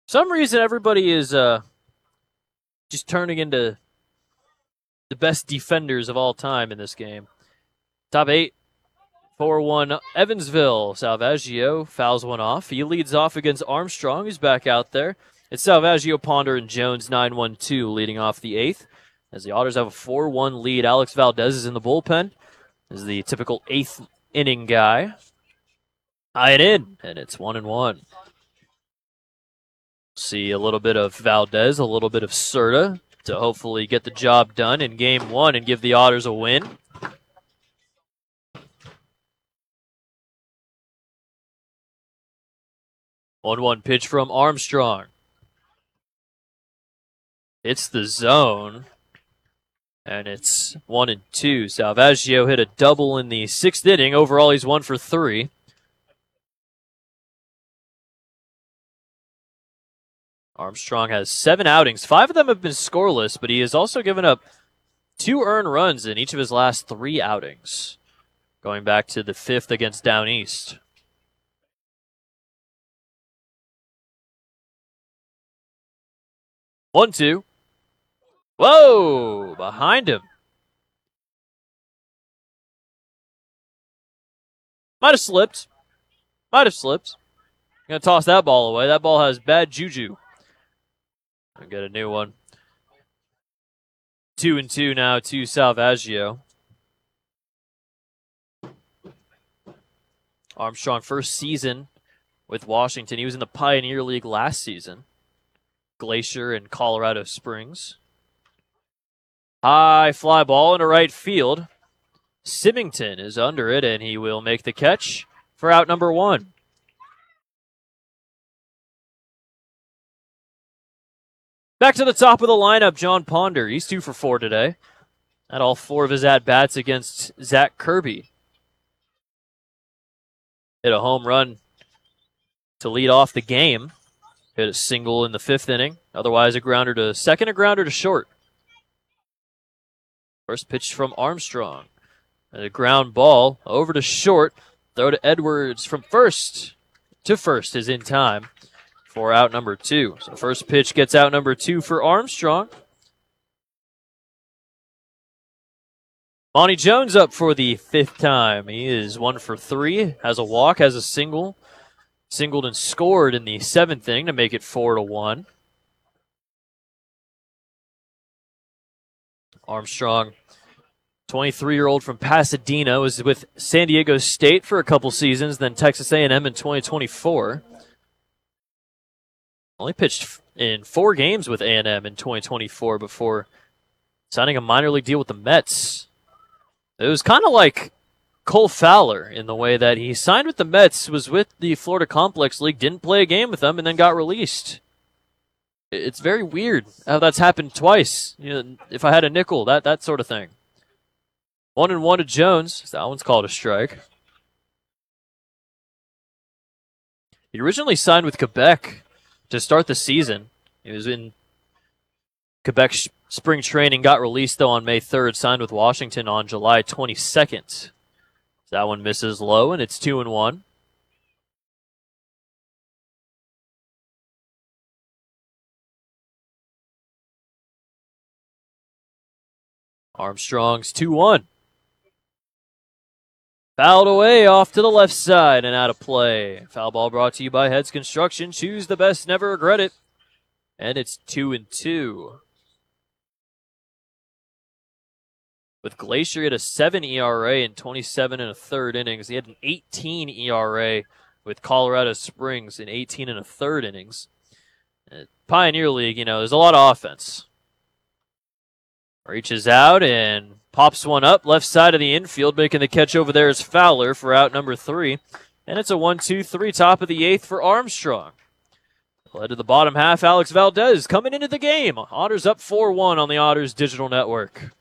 some reason everybody is just turning into the best defenders of all time in this game. Top 8, 4-1 Evansville. Salvaggio fouls one off. He leads off against Armstrong, who's back out there. It's Salvaggio, Ponder, and Jones 9-1-2 leading off the 8th. As the Otters have a 4-1 lead, Alex Valdez is in the bullpen. Is the typical 8th inning guy. High and in, and it's 1-1. See a little bit of Valdez, a little bit of Serta to hopefully get the job done in game 1 and give the Otters a win. One pitch from Armstrong. It's the zone. And it's 1-2. Salvaggio hit a double in the 6th inning. Overall, he's 1 for 3. Armstrong has 7 outings. 5 of them have been scoreless, but he has also given up 2 earned runs in each of his last 3 outings, going back to the 5th against Down East. One, two. Whoa! Behind him. Might have slipped. I'm going to toss that ball away. That ball has bad juju. I'll get a new one. 2-2 now to Salvaggio. Armstrong, first season with Washington. He was in the Pioneer League last season. Glacier and Colorado Springs. High fly ball into right field. Symington is under it, and he will make the catch for out number 1. Back to the top of the lineup, John Ponder. He's 2 for 4 today. Had all 4 of his at-bats against Zach Kirby. Hit a home run to lead off the game. Hit a single in the 5th inning. Otherwise, a grounder to second, a grounder to short. First pitch from Armstrong. And a ground ball over to short. Throw to Edwards from first to first is in time for out number 2. So first pitch gets out number 2 for Armstrong. Monty Jones up for the 5th time. He is 1 for 3. Has a walk, has a single. Singled and scored in the 7th inning to make it 4-1. Armstrong, 23-year-old from Pasadena, was with San Diego State for a couple seasons, then Texas A&M in 2024. Only pitched in 4 games with A&M in 2024 before signing a minor league deal with the Mets. It was kind of like Cole Fowler in the way that he signed with the Mets, was with the Florida Complex League, didn't play a game with them, and then got released. It's very weird how that's happened twice. You know, if I had a nickel, that sort of thing. 1-1 to Jones. That one's called a strike. He originally signed with Quebec to start the season. He was in Quebec spring training, got released though on May 3rd, signed with Washington on July 22nd. That one misses low, and it's 2-1. Armstrong's 2-1. Fouled away off to the left side and out of play. Foul ball brought to you by Heads Construction. Choose the best, never regret it. And it's 2-2. With Glacier, he had a 7 ERA in 27 1/3 innings. He had an 18 ERA with Colorado Springs in 18 1/3 innings. Pioneer League, you know, there's a lot of offense. Reaches out and pops one up left side of the infield. Making the catch over there is Fowler for out number 3. And it's a 1-2-3 top of the 8th for Armstrong. Led to the bottom half, Alex Valdez coming into the game. Otters up 4-1 on the Otters Digital Network.